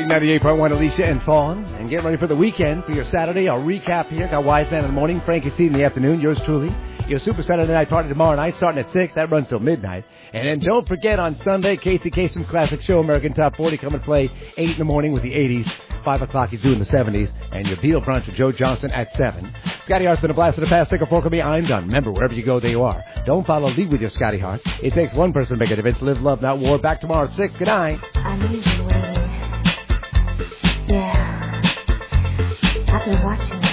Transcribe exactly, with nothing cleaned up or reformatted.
ninety-eight point one, Alicia and Fawn. And get ready for the weekend for your Saturday. I'll recap here. Got Wise Man in the morning, Frankie C in the afternoon, yours truly. Your Super Saturday Night Party tomorrow night starting at six. That runs till midnight. And then don't forget on Sunday, Casey Kasem's Classic Show, American Top forty, come and play eight in the morning with the eighties. five o'clock he's doing the seventies. And your Beal Brunch with Joe Johnson at seven. Scotty Hart's been a blast in the past. Take a fork with me. I'm done. Remember, wherever you go, there you are. Don't follow. Lead with your Scotty Hart. It takes one person to make a difference. Live, love, not war. Back tomorrow at six. Good night. I know you've been waiting. Yeah. I've been watching you.